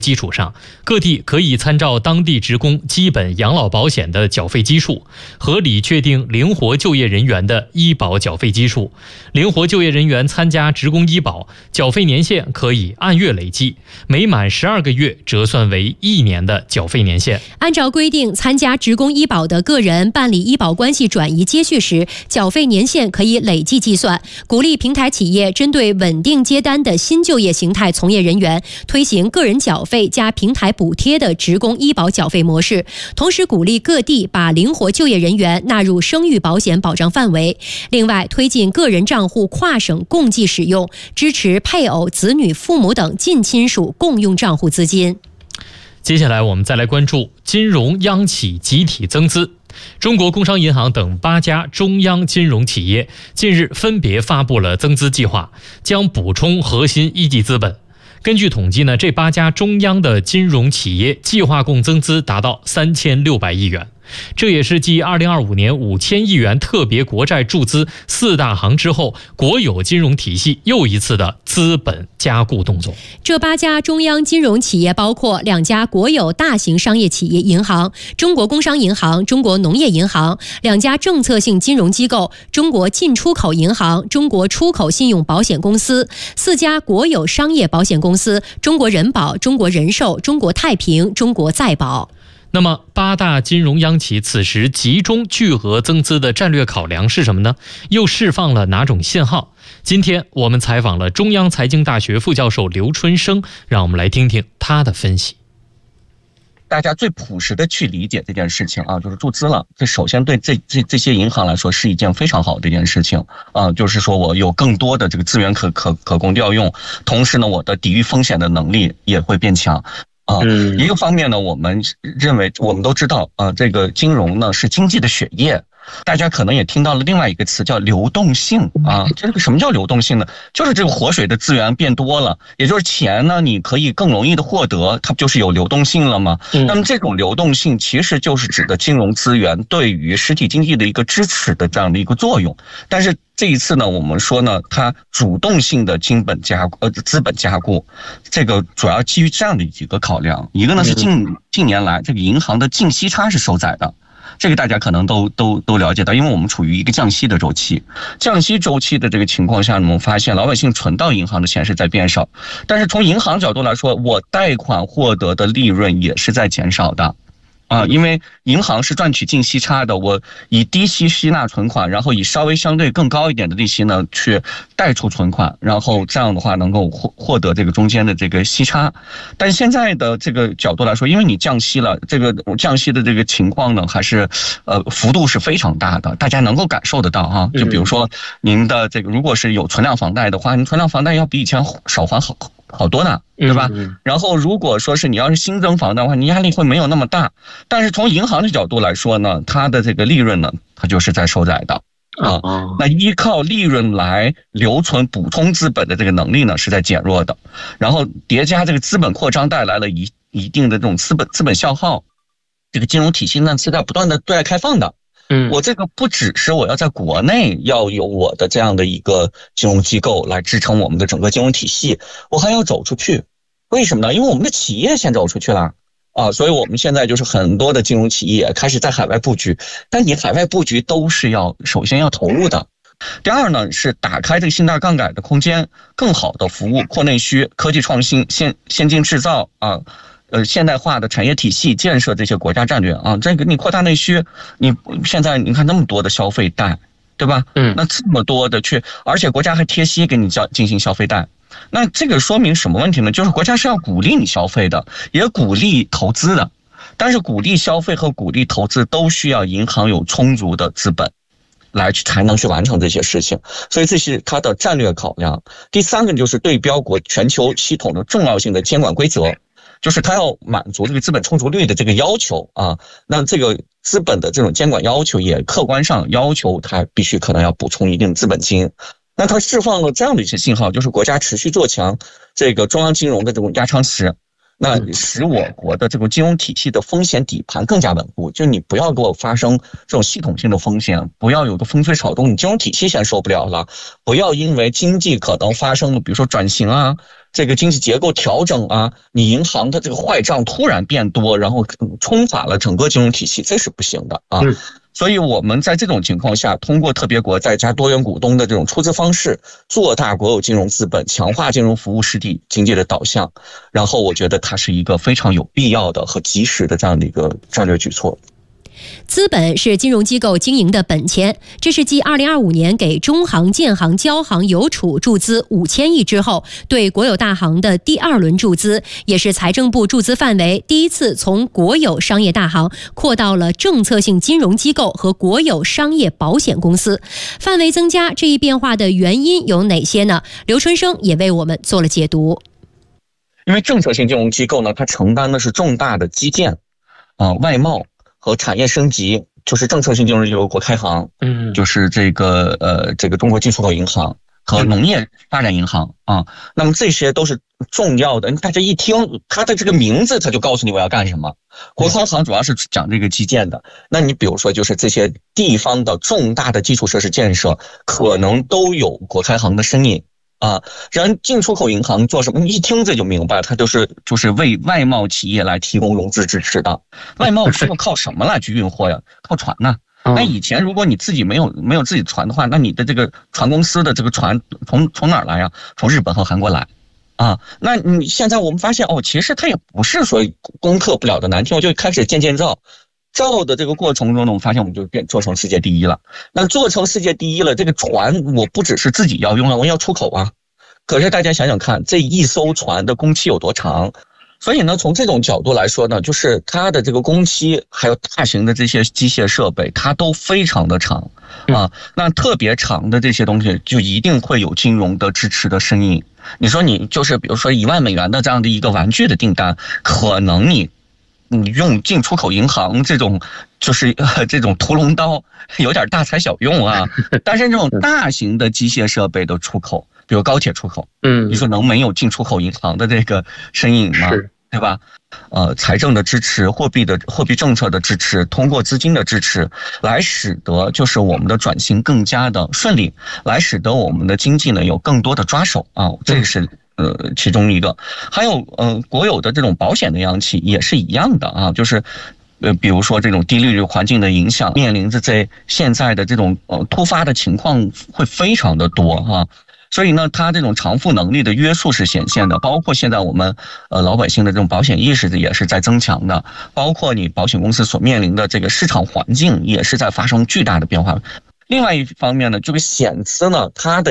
基础上，各地可以参照当地职工基本养老保险的缴费基数，合理确定灵活就业人员的医保缴费基数。灵活就业人员参加职工医保，缴费年限可以按月累计，每满12个月折算为1年的缴费年限。 按照规定，参加职工医保的个人办理医保关系转移接续时，缴费年限可以累计计算。鼓励平台企业针对稳定接单的新就业形态从业人员，推行个人缴费加平台补贴的职工医保缴费模式，同时鼓励各地把灵活就业人员纳入生育保险保障范围。另外，推进个人账户跨省共计使用，支持配偶、子女、父母等近亲属共用账户资金。 接下来我们再来关注金融央企集体增资。中国工商银行等8家中央金融企业近日分别发布了增资计划，将补充核心一级资本。根据统计呢，这8家中央的金融企业计划共增资达到3600亿元。这也是继2025年5000亿元特别国债注资4大行之后，国有金融体系又一次的资本加固动作。 这8家中央金融企业包括2家国有大型商业企业银行，中国工商银行、中国农业银行；2家政策性金融机构，中国进出口银行、中国出口信用保险公司；4家国有商业保险公司，中国人保、中国人寿、中国太平、中国再保。 那么8大金融央企此时集中巨额增资的战略考量是什么呢？又释放了哪种信号？今天我们采访了中央财经大学副教授刘春生，让我们来听听他的分析。 大家最朴实的去理解这件事情啊，就是注资了。这首先对这些银行来说是一件非常好的一件事情啊，就是说我有更多的这个资源可供调用，同时呢，我的抵御风险的能力也会变强。一个方面呢，我们认为我们都知道这个金融呢是经济的血液。大家可能也听到了另外一个词叫流动性啊，这个什么叫流动性呢？就是这个活水的资源变多了，也就是钱呢你可以更容易的获得，它不就是有流动性了吗？那么这种流动性其实就是指的金融资源对于实体经济的一个支持的这样的一个作用。但是这一次呢，我们说呢，它主动性的资本加固，这个主要基于这样的几个考量。一个呢是近年来这个银行的净息差是收窄的。这个大家可能都了解到，因为我们处于一个降息的周期，降息周期的这个情况下，我们发现老百姓存到银行的钱是在变少，但是从银行角度来说，我贷款获得的利润也是在减少的。因为银行是赚取净息差的，我以低息吸纳存款，然后以稍微相对更高一点的利息呢去贷出存款，然后这样的话能够获得这个中间的这个息差。但现在的这个角度来说，因为你降息了，这个降息的这个情况呢还是幅度是非常大的，大家能够感受得到哈。就比如说您的这个如果是有存量房贷的话，您存量房贷要比以前少还好多呢，对吧？然后如果说是你要是新增房贷的话，你压力会没有那么大。但是从银行的角度来说呢，它的这个利润呢，它就是在收窄的那依靠利润来留存补充资本的这个能力呢是在减弱的。然后叠加这个资本扩张带来了一定的这种资本消耗，这个金融体系呢是在不断的对外开放的。我这个不只是我要在国内要有我的这样的一个金融机构来支撑我们的整个金融体系，我还要走出去。为什么呢？因为我们的企业先走出去了所以我们现在就是很多的金融企业开始在海外布局，但你海外布局都是首先要投入的。第二呢是打开这个信贷杠杆的空间，更好的服务扩内需、科技创新、先进制造现代化的产业体系建设这些国家战略这个你扩大内需，你现在你看那么多的消费贷，对吧？那这么多的而且国家还贴息给你进行消费贷，那这个说明什么问题呢？就是国家是要鼓励你消费的，也鼓励投资的，但是鼓励消费和鼓励投资都需要银行有充足的资本才能去完成这些事情，所以这是它的战略考量。第三个就是对标全球系统的重要性的监管规则，就是它要满足这个资本充足率的这个要求那这个资本的这种监管要求也客观上要求它必须可能要补充一定资本金。那它释放了这样的一些信号，就是国家持续做强这个中央金融的这种压舱石。 那使我国的这个金融体系的风险底盘更加稳固。就你不要给我发生这种系统性的风险，不要有个风吹草动，你金融体系先受不了了，不要因为经济可能发生了，比如说转型啊，这个经济结构调整啊，你银行的这个坏账突然变多，然后冲垮了整个金融体系，这是不行的啊。所以我们在这种情况下，通过特别国债加多元股东的这种出资方式，做大国有金融资本，强化金融服务实体经济的导向，然后我觉得它是一个非常有必要的和及时的这样的一个战略举措。 资本是金融机构经营的本钱，这是继2025年给中行、建行、交行、邮储注资5000亿之后，对国有大行的第2轮注资，也是财政部注资范围第一次从国有商业大行扩到了政策性金融机构和国有商业保险公司。范围增加这一变化的原因有哪些呢？刘春生也为我们做了解读。 因为政策性金融机构呢，它承担的是重大的基建、外贸和产业升级，就是政策性金融机构国开行，就是这个中国进出口银行和农业发展银行啊。那么这些都是重要的，大家一听它的这个名字，它就告诉你我要干什么。国开行主要是讲这个基建的，那你比如说就是这些地方的重大的基础设施建设，可能都有国开行的身影。然进出口银行做什么？你一听这就明白，它就是为外贸企业来提供融资支持的。外贸是要靠什么来去运货呀？靠船呢。那以前如果你自己没有自己船的话，那你的这个船公司的这个船从哪儿来呀？从日本和韩国来。那你现在我们发现其实它也不是说攻克不了的难题，我就开始渐造。造的这个过程中呢，我们发现我们就做成世界第一了。那做成世界第一了，这个船我不只是自己要用了，我要出口啊。可是大家想想看，这一艘船的工期有多长？所以呢，从这种角度来说呢，就是它的这个工期还有大型的这些机械设备，它都非常的长那特别长的这些东西，就一定会有金融的支持的身影。你说你就是比如说1万美元的这样的一个玩具的订单，可能你用进出口银行这种就是这种屠龙刀有点大材小用啊，但是这种大型的机械设备的出口，比如高铁出口，你说能没有进出口银行的这个身影吗？对吧？财政的支持、货币政策的支持，通过资金的支持，来使得就是我们的转型更加的顺利，来使得我们的经济呢有更多的抓手这个是其中一个。还有国有的这种保险的央企也是一样的就是比如说这种低利率环境的影响，面临着现在的这种突发的情况会非常的多所以呢，它这种偿付能力的约束是显现的，包括现在我们老百姓的这种保险意识也是在增强的，包括你保险公司所面临的这个市场环境也是在发生巨大的变化。另外一方面呢，这个险资呢，它的